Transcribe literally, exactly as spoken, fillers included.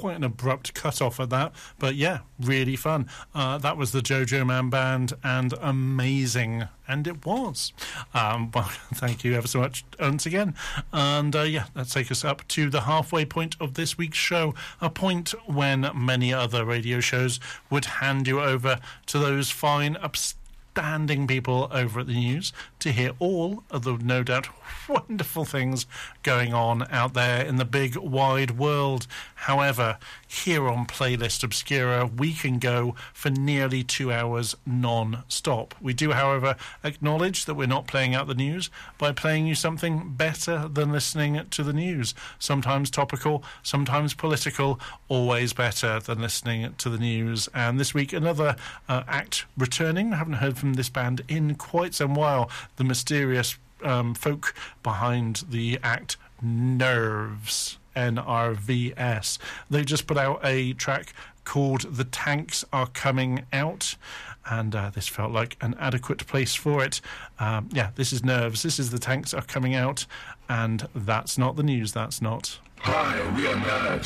quite an abrupt cut-off at that, but yeah, really fun. Uh, that was the Jojo Man Band, and amazing, and it was. Um, well, thank you ever so much once again. And uh, yeah, let's take us up to the halfway point of this week's show, a point when many other radio shows would hand you over to those fine, upstanding people over at the news to hear all of the, no doubt, wonderful things going on out there in the big wide world. However, here on Playlist Obscura, we can go for nearly two hours non-stop. We do, however, acknowledge that we're not playing out the news by playing you something better than listening to the news. Sometimes topical, sometimes political, always better than listening to the news. And this week, another uh, act returning. I haven't heard from this band in quite some while. The mysterious um, folk behind the act Nerves. N R V S. They just put out a track called The Tanks Are Coming Out, and uh, this felt like an adequate place for it. Um, yeah, this is Nerves, this is The Tanks Are Coming Out, and that's not the news, that's not. Hi, we are Nerves.